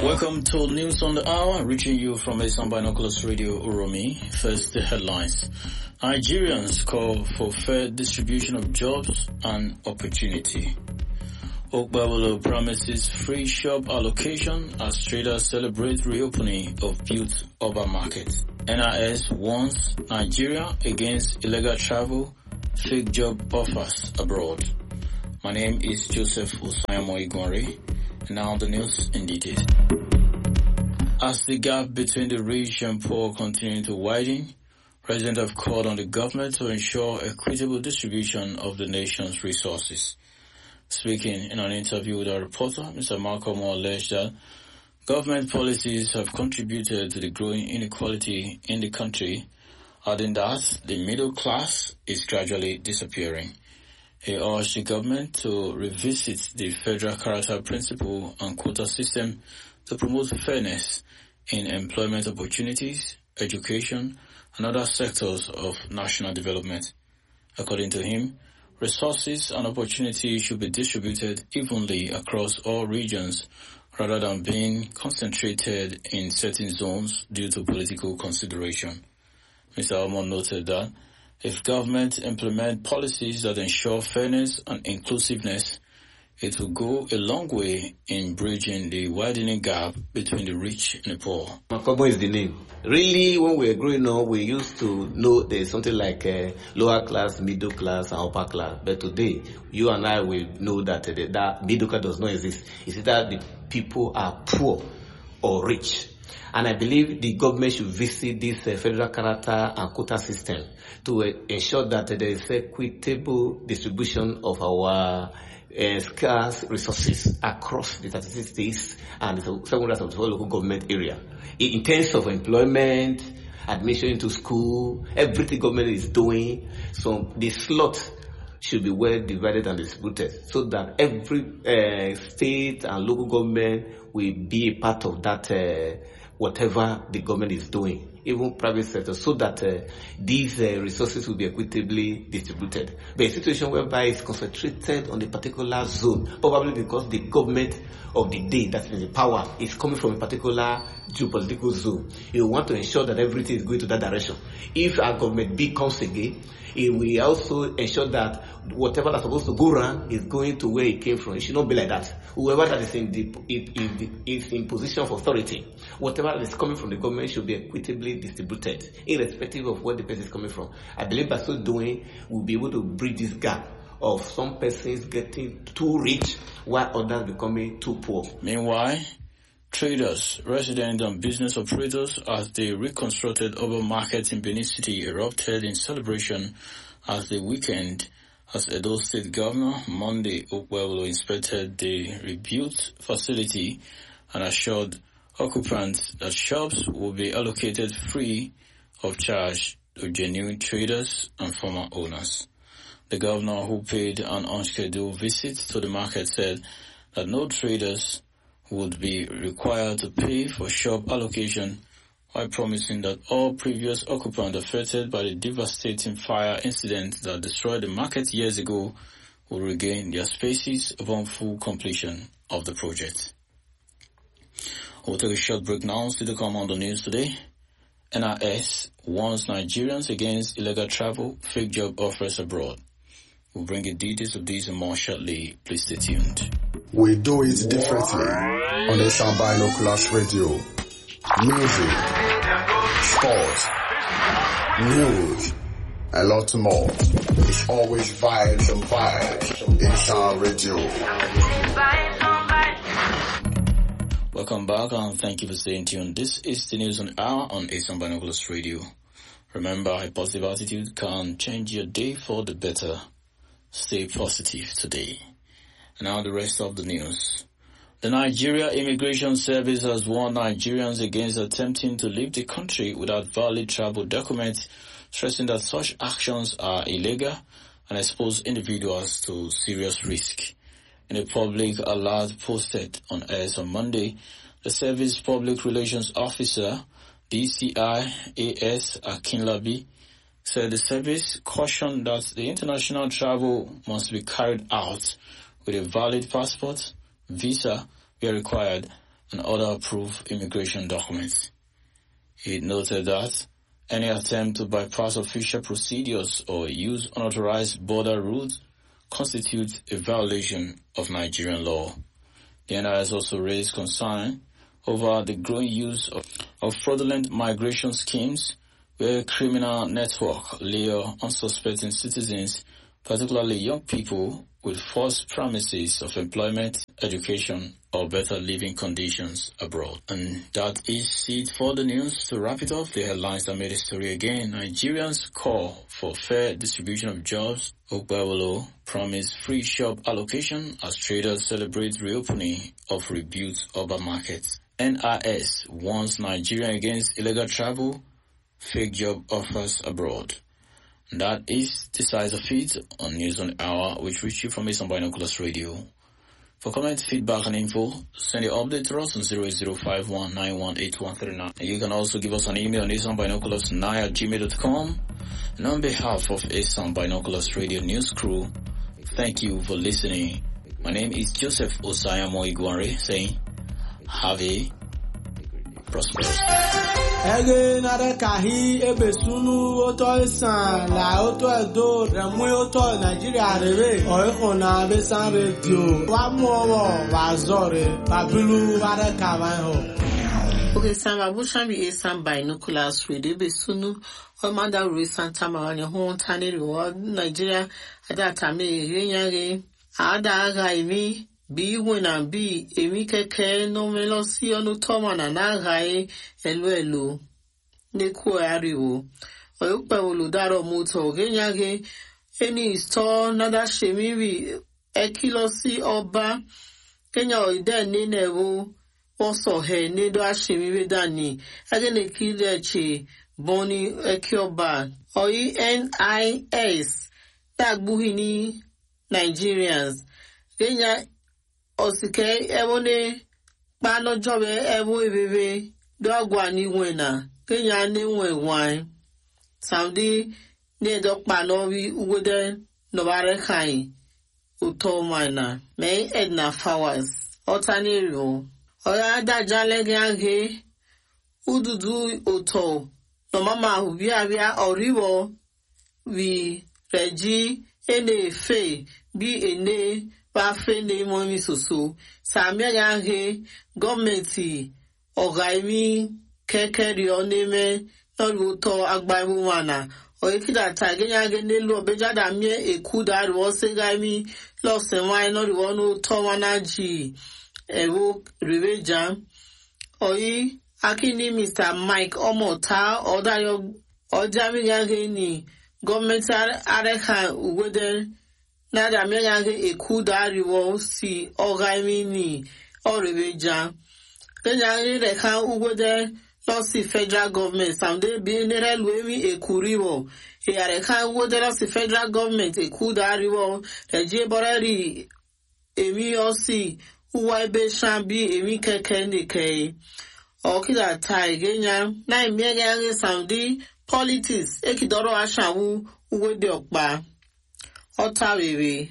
Welcome to News on the Hour, reaching you from Asian Binoculars Radio Uromi. First, the headlines. Nigerians call for fair distribution of jobs and opportunity. Okbabolo promises free shop allocation as traders celebrate reopening of built urban market. NIS warns Nigeria against illegal travel, fake job offers abroad. My name is Joseph Osayamo Igwanri. Now the news in detail. As the gap between the rich and poor continues to widen, residents have called on the government to ensure equitable distribution of the nation's resources. Speaking in an interview with our reporter, Mr. Malcolm alleged that government policies have contributed to the growing inequality in the country, adding that the middle class is gradually disappearing. He urged the government to revisit the federal character principle and quota system to promote fairness in employment opportunities, education, and other sectors of national development. According to him, resources and opportunities should be distributed evenly across all regions rather than being concentrated in certain zones due to political consideration. Mr. Almond noted that if government implement policies that ensure fairness and inclusiveness, it will go a long way in bridging the widening gap between the rich and the poor. Makobo is the name. Really, when we were growing up, we used to know there's something like lower class, middle class, and upper class. But today, you and I will know that that middle class does not exist. It's either the people are poor or rich. And I believe the government should visit this federal character and quota system to ensure that there is equitable distribution of our scarce resources across the 36 states and the 774 local government area. In terms of employment, admission into school, everything government is doing, so the slot should be well divided and distributed so that every state and local government will be a part of that whatever the government is doing, even private sector, so that these resources will be equitably distributed. But a situation whereby it's concentrated on a particular zone, probably because the government of the day that is in power is coming from a particular geopolitical zone. You want to ensure that everything is going to that direction. If our government B comes again, it will also ensure that whatever that's supposed to go wrong is going to where it came from. It should not be like that. Whoever that is is in position of authority, whatever that is coming from the government should be equitably distributed, irrespective of where the person is coming from. I believe by so doing, we'll be able to bridge this gap of some persons getting too rich while others becoming too poor. Meanwhile, traders, residents, and business operators as the reconstructed urban market in Benin City erupted in celebration as the weekend as Edo State Governor Monday Okpebholo inspected the rebuilt facility and assured occupants that shops will be allocated free of charge to genuine traders and former owners. The governor, who paid an unscheduled visit to the market, said that no traders would be required to pay for shop allocation, while promising that all previous occupants affected by the devastating fire incident that destroyed the market years ago will regain their spaces upon full completion of the project. We'll take a short break now. Still to come on the news today. NIS warns Nigerians against illegal travel, fake job offers abroad. We'll bring you details of these and more shortly. Please stay tuned. We do it differently on the Sound Binoculars Radio. Music, sports, news, a lot more. It's always vibes and vibes in Sound Radio. Welcome back and thank you for staying tuned. This is the News on the Hour on Asian Binoculars Radio. Remember, a positive attitude can change your day for the better. Stay positive today. And now the rest of the news. The Nigeria Immigration Service has warned Nigerians against attempting to leave the country without valid travel documents, stressing that such actions are illegal and expose individuals to serious risk. In a public alert posted on X on Monday, the Service Public Relations Officer, DCI AS Akinlabi, said the service cautioned that the international travel must be carried out with a valid passport, visa where required, and other approved immigration documents. He noted that any attempt to bypass official procedures or use unauthorized border routes constitutes a violation of Nigerian law. The NIS also raised concern over the growing use of fraudulent migration schemes where criminal networks lure unsuspecting citizens, particularly young people, with false promises of employment, education, or better living conditions abroad. And that is it for the news. To wrap it up, the headlines that made the story again. Nigerians call for fair distribution of jobs. Ogbawolo promised free shop allocation as traders celebrate reopening of rebuilt urban markets. NIS warns Nigeria against illegal travel, fake job offers abroad. That is the size of it on News on the Hour, which reach you from Asian Binoculars Radio. For comment, feedback, and info, send your update to us on 08051918139. You can also give us an email on asanbinoculars9@gmail.com. And on behalf of Asian Binoculars Radio News Crew, thank you for listening. My name is Joseph Osayamo Iguare, saying, have a prosperous Ege nare kahi ebesunu oto isan la oto edo remu oto Nigeria rere oikona besan radio wa muowo wa zore babilu ware kawan ho. Okay, Samba Bushambi Esan Binoculars Radio Besunu or Manda Recent Tamara home tani reward Nigeria adatame yenyage ada gaimi Bi wena bi emi keke no melosi onu toma na nagae elu neku ariwo oyupe oludaro muto genyage eni store nada shemiwi ekilosi oba kenya oide ninewo oso he nedo ashemiwi dani agene kilechi boni ekioba oyi NIS tagbuhini Nigerians kenya Osike ebone pano jobe ebo ebebe dogwa ni wena kenya ni wenwan Saudi ne dok pano wi uwede no bare kai uto mana me Edna Flowers otaniro oya da jale gange ududu uto no mama ubi abia oriwo wi reji ene fe bi ene Bafene momi soso samia yange gọọmenti ọgaimi kekeri oneme n'oluto agbaimu wana oikida tagenyage n'elu obejada mie ekuda ruo segaimi lọsẹwai n'oluwo n'uto wana ji ewu ribeja oyi akini Mr. Mike Omota ọdayo ọjami yange ni gọọmenti areka uwede Nada meyange ekuda riwo si ogaimini orebeja. Kenyange reka ugode losi federal government samde bi nere luemi ekuriwo. Ya reka ugode losi federal government ekuda riwo reje boreri emi osi uwaibe shambi emi keke nike. Okida tai genya na meyange samdi politics ekidoro ashawu ugode okpa. Otawewe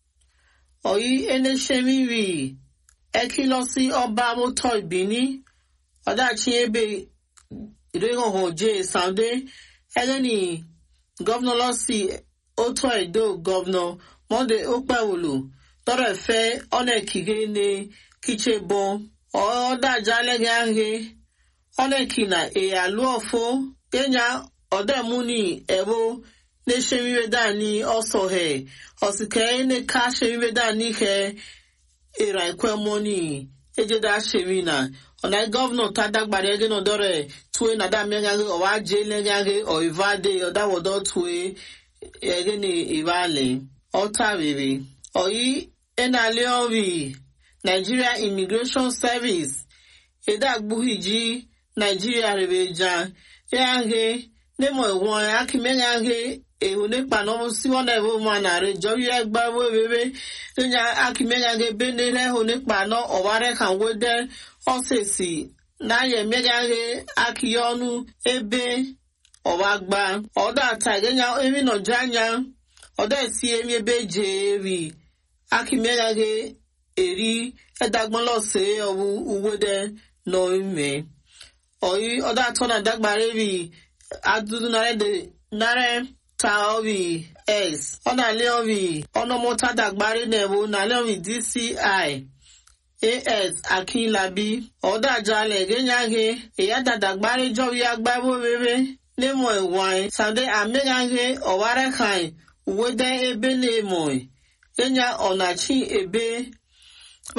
oyi eneshemiwi ekilosi oba moto ibini odachi ebe irehoho je Sunday eleni governor losi oto edo governor monde okpawulu tore fe onekige ne kichebo odaja legange onekina aluofo kenya odemuni ewo ne shemiwe dani also he osike ne ka shemiwe dani he era ekwemoni ejeda shemina ona governor tadagbare ege no dore tuwe na da menga o wa jele ngage o ivade o da wodo tuwe ege ni ivale ota bebe oyi enaleowi Nigeria Immigration Service edagbuhiji Nigeria rebeja yange nemo won akimenga nge ehune pano si wona ewo manare joyi egbawo bebe nya akimenga nge benere hune pano oware kan wede osesi na ye mega nge akiyonu ebe owagba oda tagenya emi no janya oda si emi ebe jewi akimenga nge eri edagbonlose owu uwede no ime oyi oda tona dagbare bi adudu nare ta obi s ona le obi ono mota dagbare nebo na le obi DCI AS Akinlabi oda jale genyage eya dagbare jowi agbabo bebe nemo ewan sande amegage oware kan uwede ebe nemo enya onachi ebe